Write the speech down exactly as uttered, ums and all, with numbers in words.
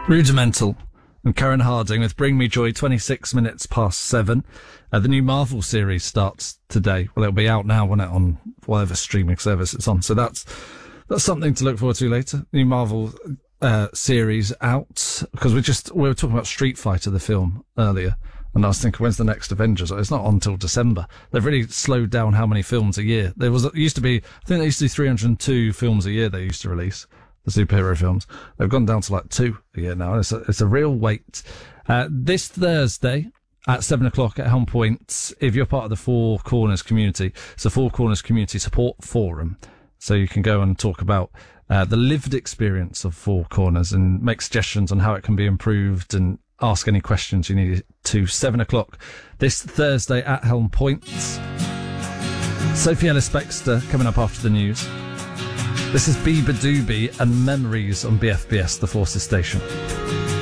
Rudimental and Karen Harding with Bring Me Joy, twenty-six minutes past seven. Uh, the new Marvel series starts today. Well, it'll be out now, won't it, on whatever streaming service it's on. So that's that's something to look forward to later. New Marvel uh, series out, because we just we were talking about Street Fighter, the film, earlier, and I was thinking, when's the next Avengers? It's not on until December. They've really slowed down how many films a year. There was it used to be, I think they used to do three hundred two films a year. They used to release the superhero films. They've gone down to like two a year now. It's a, it's a real wait. Uh, this Thursday at seven o'clock at Helm Point, if you're part of the Four Corners community, it's the Four Corners Community Support Forum. So you can go and talk about uh, the lived experience of Four Corners and make suggestions on how it can be improved and ask any questions you need to. seven o'clock this Thursday at Helm Point. Sophie Ellis-Bextor coming up after the news. This is Biba Doobie and Memories on B F B S, the Forces Station.